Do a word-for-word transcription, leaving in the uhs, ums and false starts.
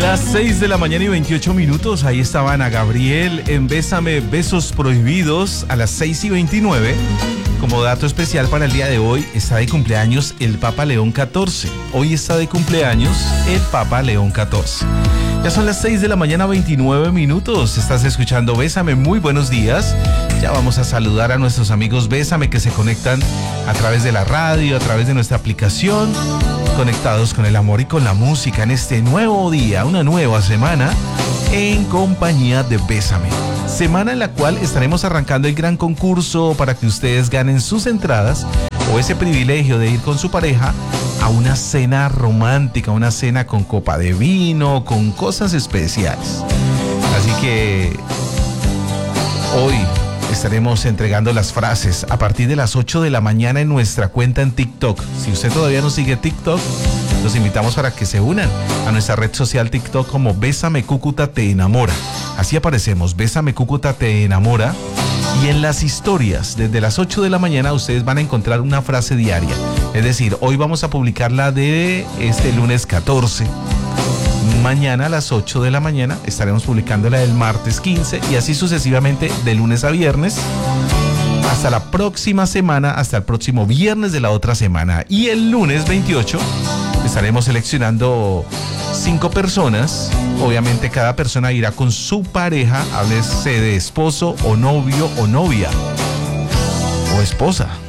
Las seis de la mañana y veintiocho minutos, ahí estaba Ana Gabriel en Bésame, Besos Prohibidos a las seis y veintinueve. Como dato especial para el día de hoy, está de cumpleaños el Papa León catorce. Hoy está de cumpleaños el Papa León catorce. Ya son las seis de la mañana, veintinueve minutos. Estás escuchando Bésame, muy buenos días. Ya vamos a saludar a nuestros amigos Bésame que se conectan a través de la radio, a través de nuestra aplicación, conectados con el amor y con la música en este nuevo día, una nueva semana en compañía de Bésame. Semana en la cual estaremos arrancando el gran concurso para que ustedes ganen sus entradas o ese privilegio de ir con su pareja a una cena romántica, una cena con copa de vino, con cosas especiales. Así que hoy estaremos entregando las frases a partir de las ocho de la mañana en nuestra cuenta en TikTok. Si usted todavía no sigue TikTok, los invitamos para que se unan a nuestra red social TikTok como Bésame Cúcuta Te Enamora. Así aparecemos, Bésame Cúcuta Te Enamora. Y en las historias, desde las ocho de la mañana, ustedes van a encontrar una frase diaria. Es decir, hoy vamos a publicar la de este lunes catorce. Mañana a las ocho de la mañana estaremos publicando la del martes quince y así sucesivamente de lunes a viernes hasta la próxima semana, hasta el próximo viernes de la otra semana. Y el lunes veintiocho estaremos seleccionando cinco personas. Obviamente cada persona irá con su pareja, háblese de esposo o novio o novia o esposa.